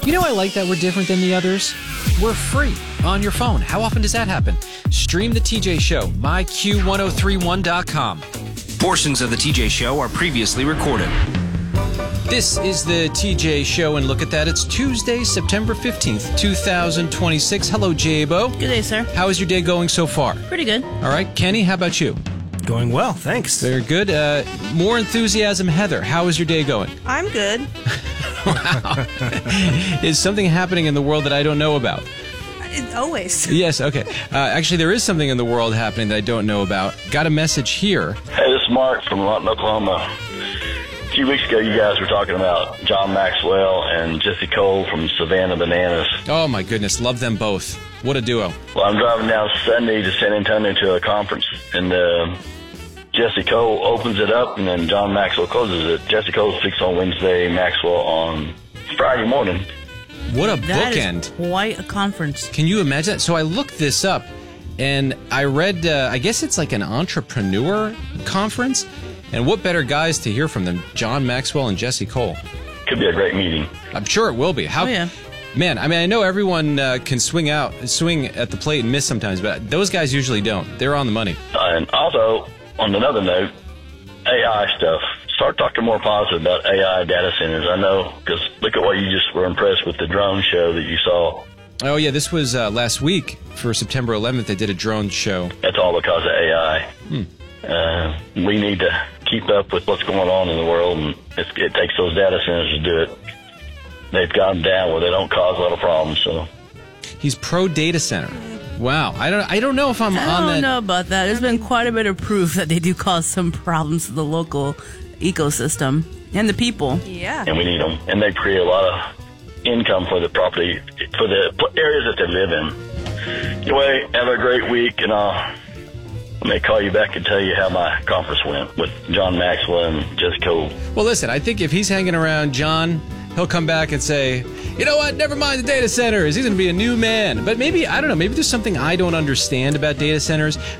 You know, I like that we're different than the others. We're free on your phone. How often does that happen? Stream the TJ Show, myQ1031.com. Portions of the TJ Show are previously recorded. This is the TJ Show, and look at that. It's Tuesday, September 15th, 2026. Hello, J-Bo. Good day, sir. How is your day going so far? Pretty good. All right. Kenny, how about you? Going well, thanks. Very good. More enthusiasm, Heather. How is your day going? I'm good. Wow. Is something happening in the world that I don't know about? Always. Yes, okay. Actually, there is something in the world happening that I don't know about. Got a message here. Hey, this is Mark from Lawton, Oklahoma. A few weeks ago, you guys were talking about John Maxwell and Jesse Cole from Savannah Bananas. Oh, my goodness. Love them both. What a duo. Well, I'm driving down Sunday to San Antonio to a conference, and Jesse Cole opens it up, and then John Maxwell closes it. Jesse Cole speaks on Wednesday, Maxwell on Friday morning. What a That bookend. is quite a conference. Can you imagine that? So I looked this up, and I read, I guess it's like an entrepreneur conference. And what better guys to hear from than John Maxwell and Jesse Cole? Could be a great meeting. I'm sure it will be. How? Oh, yeah. Man, I mean, I know everyone can swing at the plate and miss sometimes, but those guys usually don't. They're on the money. And also, on another note, AI stuff. Start talking more positive about AI data centers. I know, because look at what you just were impressed with the drone show that you saw. Oh, yeah, this was last week for September 11th. They did a drone show. That's all because of AI. We need to keep up with what's going on in the world, and it takes those data centers to do it. They've got them down where they don't cause a lot of problems. So He's pro data center. Wow, I don't know if I'm on I that. don't know about that. There's been quite a bit of proof that they do cause some problems to the local ecosystem and the people. Yeah. and we need them, and they create a lot of income for the property, for the areas that they live in. Anyway, have a great week, and I may call you back and tell you how my conference went with John Maxwell and Jesse Cole. Well, listen, I think if he's hanging around John, he'll come back and say, you know what, never mind the data centers. He's going to be a new man. But maybe, I don't know, maybe there's something I don't understand about data centers.